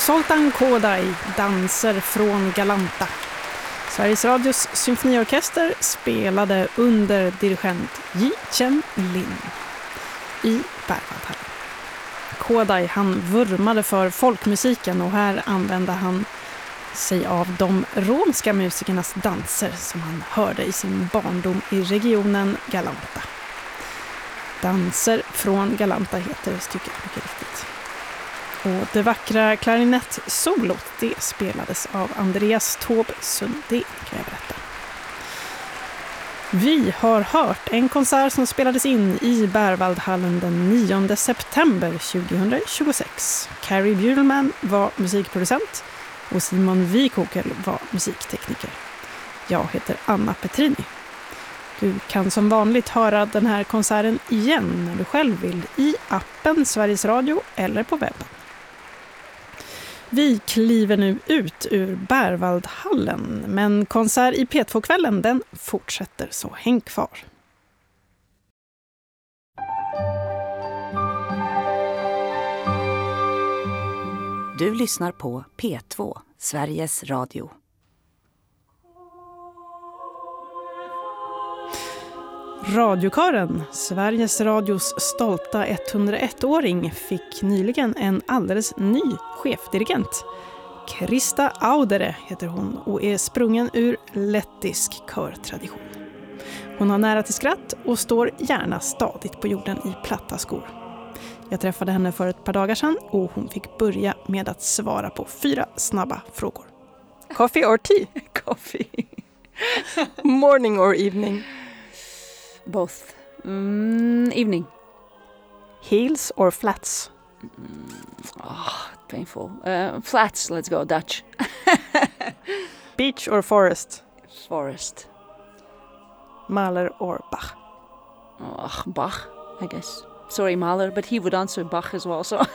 Zoltan Kodály, Danser från Galanta. Sveriges Radios symfoniorkester spelade under dirigent Ji Chen Lin i Berwaldhallen. Kodály, han vurmade för folkmusiken och här använde han sig av de romska musikernas danser som han hörde i sin barndom i regionen Galanta. Danser från Galanta heter stycket mycket riktigt. Och det vackra klarinettsolot, det spelades av Andreas Taube Sundén, kan jag berätta. Vi har hört en konsert som spelades in i Berwaldhallen den 9 september 2026. Carrie Bjurman var musikproducent och Simon Wikokel var musiktekniker. Jag heter Anna Petrini. Du kan som vanligt höra den här konserten igen när du själv vill i appen Sveriges Radio eller på webben. Vi kliver nu ut ur Berwaldhallen, men konsert i P2-kvällen den fortsätter, så häng kvar. Du lyssnar på P2, Sveriges Radio. Radiokören, Sveriges Radios stolta 101-åring, fick nyligen en alldeles ny chefdirigent. Krista Audere heter hon och är sprungen ur lettisk körtradition. Hon har nära till skratt och står gärna stadigt på jorden i platta skor. Jag träffade henne för ett par dagar sedan och hon fick börja med att svara på 4 snabba frågor. Coffee or tea? Coffee. Morning or evening? Both. Evening. Heels or flats? Painful. Flats, let's go. Dutch. Beach or forest? Forest. Mahler or Bach? Bach, I guess. Sorry, Mahler, but he would answer Bach as well. So.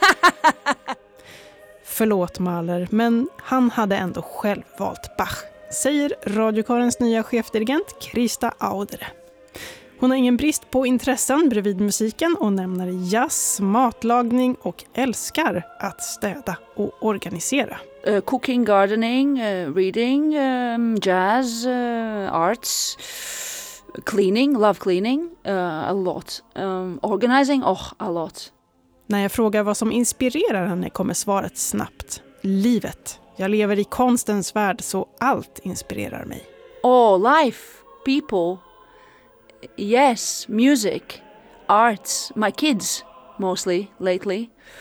Förlåt Mahler, men han hade ändå själv valt Bach, säger radiokorens nya chefdirigent Krista Audere. Hon har ingen brist på intressen bredvid musiken och nämner jazz, matlagning och älskar att städa och organisera. Cooking, gardening, reading, jazz, arts, cleaning, love cleaning, a lot. Organizing, a lot. När jag frågar vad som inspirerar henne kommer svaret snabbt. Livet. Jag lever i konstens värld så allt inspirerar mig. Life, people. Yes, music, arts, my kids mostly lately.